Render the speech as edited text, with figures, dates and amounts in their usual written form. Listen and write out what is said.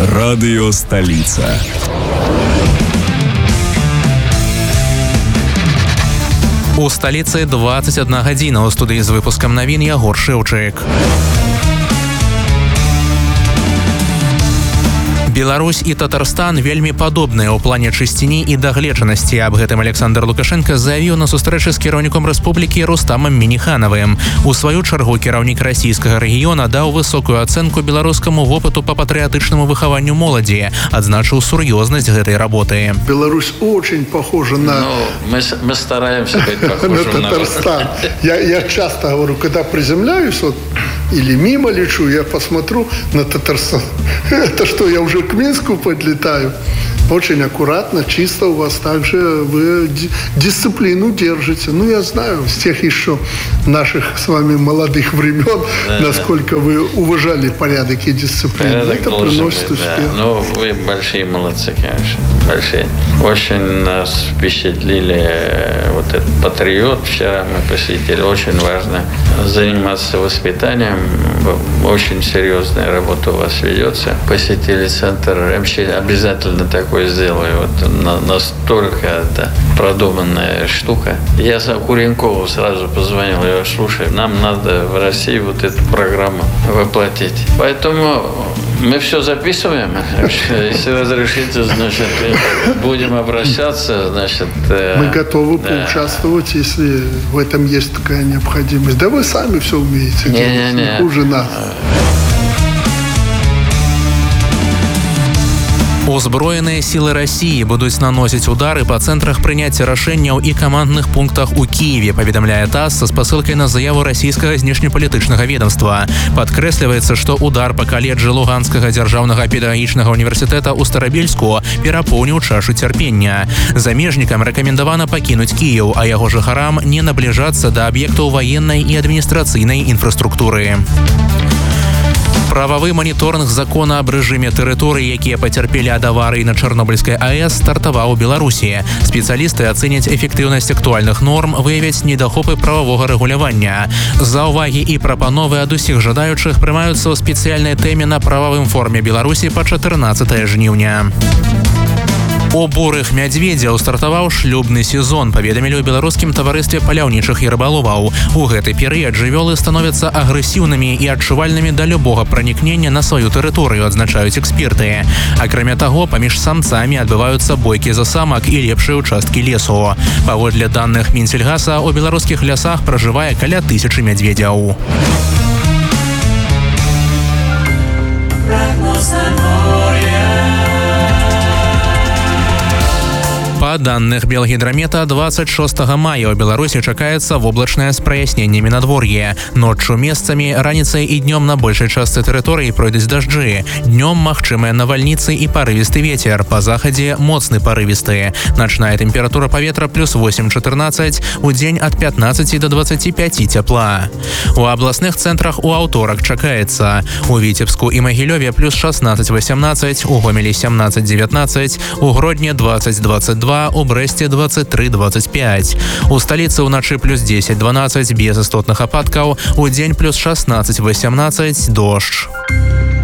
Радио «Столица». У сталіцы 21 гадзіна. У студыі з выпускам навін Ягор Шэўчык. Беларусь і Татарстан вельмі падобныя ў плане чысціні і дагледжанасці. Аб гэтым Александр Лукашенко заявіў на сустрэчы з кіраўніком рэспублікі Рустамам Мініханавым. У сваю чаргу кіраўнік расійскага рэгіёна даў высокую ацэнку беларускаму вопыту па патрыятычнаму выхаванню моладзі, адзначыў сур'ёзнасць гэтай работы. Беларусь очень похожа на... Мы стараемся быть похожим на Татарстан. Я часто говорю, когда приземляюсь, вот, или мимо лечу, я посмотрю на Татарстан. Это что, я уже к Минску подлетаю? Очень аккуратно, чисто у вас также вы дисциплину держите. Ну, я знаю, с тех еще наших с вами молодых времен, насколько вы уважали порядок и дисциплину. Порядок это приносит быть, успех. Да. Ну, вы большие молодцы, конечно. Большие. Очень нас впечатлили вот этот патриот. Вчера мы посетили. Очень важно заниматься воспитанием. Очень серьезная работа у вас ведется. Посетили центр МЧ. Обязательно такой сделаю. Вот настолько это продуманная штука. Я Куренкову сразу позвонил. Я говорю, слушай, нам надо в России вот эту программу воплотить. Поэтому мы все записываем. Если разрешите, значит, будем обращаться. Значит, мы готовы поучаствовать, если в этом есть такая необходимость. Да вы сами все умеете делать, не хуже нас. Узброеныя сілы Расіі будуць наносіць удары па цэнтрах прыняцця рашэнняў і камандных пунктах у Кіеве, паведамляе ТАСС са спасылкай на заяву расійскага знешнепалітычнага ведомства. Падкрэсліваецца, што удар па каледжы Луганскага дзяржаўнага педагагічнага універсітэта ў Старабельску перапоўніў чашу цярпення. Замежнікам рэкамендавана пакінуць Кіеў, а яго жыхарам не набліжацца да аб'ектаў ваеннай і адміністрацыйнай інфраструктуры. Прававы маніторынг закона аб рэжыме тэрыторый, якія пацярпелі ад аварыі на Чарнобыльскай АЭС, стартаваў у Беларусі. Спецыялісты ацэняць эфектыўнасць актуальных норм, выявяць недахопы прававога рэгулявання. Заўвагі і прапановы ад усіх жадаючых прымаюцца ў спецыяльнай тэме на прававым форуме Беларусі па 14 жніўня. У бурых мядзведзяў стартаваў шлюбны сезон, паведамілі ў беларускім таварыстве паляўнічых і рыбаловаў. У гэты перыяд жывёлы становяцца агрэсіўнымі і адчувальнымі да любога пранікнення на сваю тэрыторыю, адзначаюць эксперты. Акрамя таго, паміж самцамі адбываюцца бойкі за самак і лепшыя ўчасткі лесу. Паводле даных Мінсельгаса, у беларускіх лясах пражывае каля 1000 мядзведзяў. Па данных Белгідрамета, 26 мая ў Беларусі чакаецца воблачнае з праясненнямі надвор'е. Ноччу месцамі, раніцай і днём на большай частцы тэрыторыі пройдуць дажджы. Днём магчымыя навальніцы і парывісты вецер, па захадзе моцны парывісты. Начная тэмпература паветра плюс 8-14, у дзень ад 15 до 25 цяпла. У абласных цэнтрах у аўторак чакаецца. У Віцебску і Магілёве плюс 16-18, у Гомелі 17-19, у Гродні 20-22, у Брэсце 23-25. У сталіцы ўначы плюс 10-12, без істотных ападкаў, у дзень плюс 16-18, дождж.